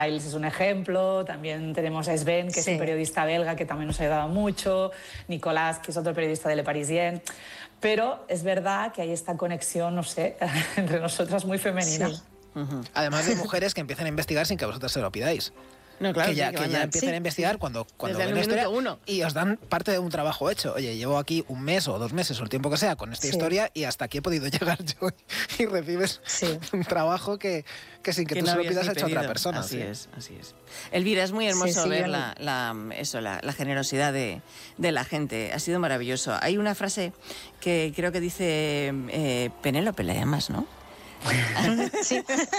Giles es un ejemplo, también tenemos a Sven, que es un periodista belga que también nos ha ayudado mucho, Nicolás, que es otro periodista de Le Parisien, pero es verdad que hay esta conexión, no sé, entre nosotras muy femenina. Sí. Además de mujeres que empiezan a investigar sin que vosotras se lo pidáis. No, claro, que ya empiecen a investigar cuando ven la historia y os dan parte de un trabajo hecho. Oye, llevo aquí 1 mes o 2 meses o el tiempo que sea con esta historia y hasta aquí he podido llegar yo y recibes un trabajo que sin que tú se lo pidas ha hecho otra persona. Así es. Elvira, es muy hermoso ver la generosidad de la gente. Ha sido maravilloso. Hay una frase que creo que dice Penélope, la llamas, ¿no? Sí.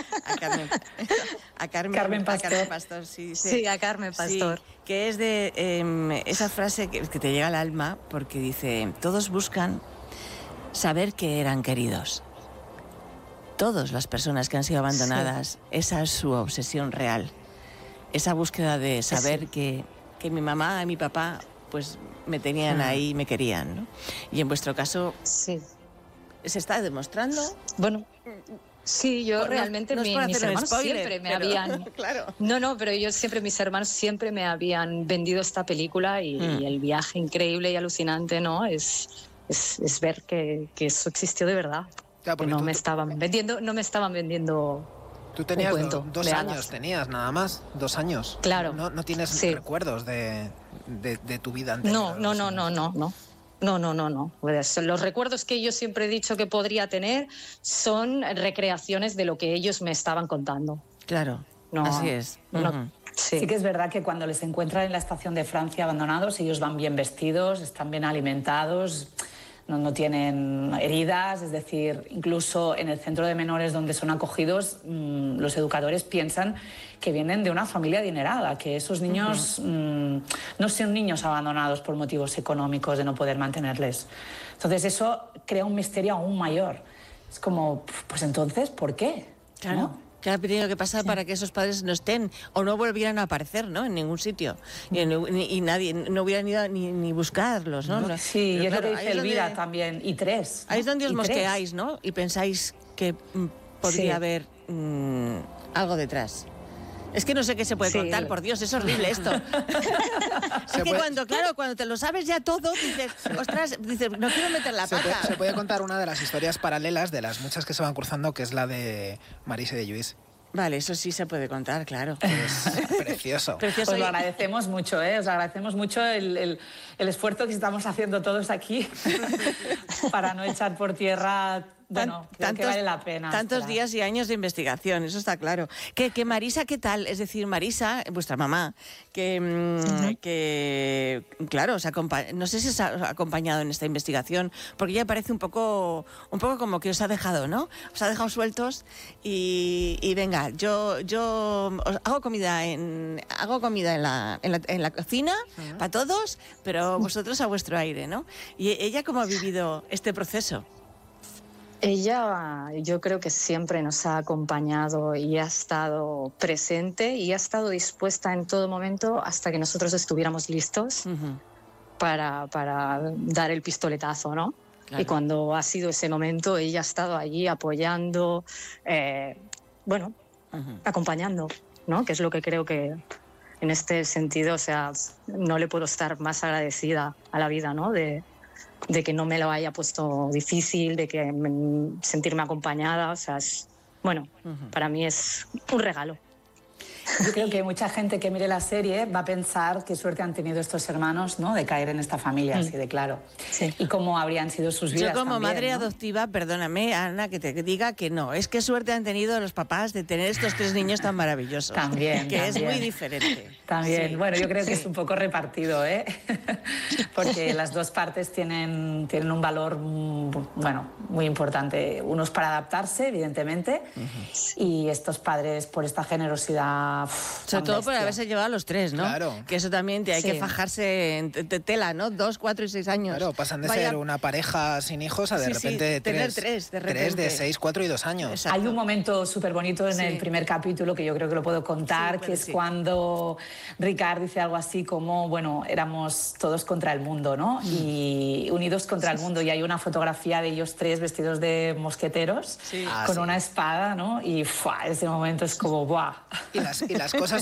A Carmen Pastor. Sí, a Carmen Pastor. Sí, que es de esa frase que te llega al alma porque dice: todos buscan saber que eran queridos. Todas las personas que han sido abandonadas, esa es su obsesión real. Esa búsqueda de saber que mi mamá y mi papá pues me tenían ahí, me querían, ¿no? Y en vuestro caso... Sí. ¿Se está demostrando? Bueno, sí, yo realmente mis hermanos siempre me habían... Claro. No, pero mis hermanos siempre me habían vendido esta película y el viaje increíble y alucinante, ¿no? Es ver que eso existió de verdad. Claro, que no me estaban vendiendo Tú tenías 2 años, tenías nada más, 2 años. Claro. No tienes recuerdos de tu vida anterior. No. Pues los recuerdos que yo siempre he dicho que podría tener son recreaciones de lo que ellos me estaban contando. Claro, así es. Sí que es verdad que cuando les encuentran en la estación de Francia abandonados, ellos van bien vestidos, están bien alimentados, no tienen heridas, es decir, incluso en el centro de menores donde son acogidos, los educadores piensan que vienen de una familia adinerada, que esos niños no son niños abandonados por motivos económicos de no poder mantenerles. Entonces eso crea un misterio aún mayor. Es como, pues entonces, ¿por qué? Claro. ¿No? ¿Qué ha tenido que pasar para que esos padres no estén o no volvieran a aparecer, ¿no? En ningún sitio. Y nadie, no hubieran ido ni buscarlos, ¿no? Sí, y es lo que dice Elvira también. Y 3. Ahí es donde os mosqueáis, ¿no? Y pensáis que podría haber algo detrás. Es que no sé qué se puede contar, por Dios, es horrible esto. Es que cuando te lo sabes ya todo, dices, ostras, no quiero meter la pata. Se puede contar una de las historias paralelas de las muchas que se van cruzando, que es la de Marise de Lluís. Vale, eso sí se puede contar, claro. Es precioso. Os lo agradecemos mucho, os agradecemos mucho el esfuerzo que estamos haciendo todos aquí para no echar por tierra... Bueno, creo que vale la pena. Tantos días y años de investigación, eso está claro. Que Marisa, ¿qué tal? Es decir, Marisa, vuestra mamá, que claro, no sé si os ha acompañado en esta investigación, porque ella parece un poco como que os ha dejado, ¿no? Os ha dejado sueltos y venga, yo os hago comida en la cocina para todos, pero vosotros a vuestro aire, ¿no? Y ella, ¿cómo ha vivido este proceso? Ella, yo creo que siempre nos ha acompañado y ha estado presente y ha estado dispuesta en todo momento hasta que nosotros estuviéramos listos para dar el pistoletazo, ¿no? Claro. Y cuando ha sido ese momento, ella ha estado allí apoyando, acompañando, ¿no? Que es lo que creo que en este sentido, o sea, no le puedo estar más agradecida a la vida, ¿no? De que no me lo haya puesto difícil, de que sentirme acompañada, o sea, para mí es un regalo. Yo creo que mucha gente que mire la serie va a pensar qué suerte han tenido estos hermanos, ¿no?, de caer en esta familia, así de claro. Sí. Y cómo habrían sido sus vidas. Yo como también, madre ¿no? adoptiva, perdóname, Ana, que te diga que no. Es que suerte han tenido los papás de tener estos 3 niños tan maravillosos. También. Es muy diferente. También. Sí. Bueno, yo creo que es un poco repartido, ¿eh? Porque las dos partes tienen un valor, muy importante. Unos para adaptarse, evidentemente, y estos padres por esta generosidad. Sobre todo por haberse llevado a los 3, ¿no? Claro. Que eso también hay que fajarse en tela, ¿no? 2, 4 y 6 años. Claro, pasan de ser una pareja sin hijos a de repente tener 3 de 6, 4 y 2 años. Exacto. Hay un momento súper bonito en el primer capítulo que yo creo que lo puedo contar, que es cuando Ricard dice algo así como, bueno, éramos todos contra el mundo, ¿no? Y unidos contra el mundo. Y hay una fotografía de ellos tres vestidos de mosqueteros con una espada, ¿no? Y ¡fua! Ese momento es como ¡buah! Y las cosas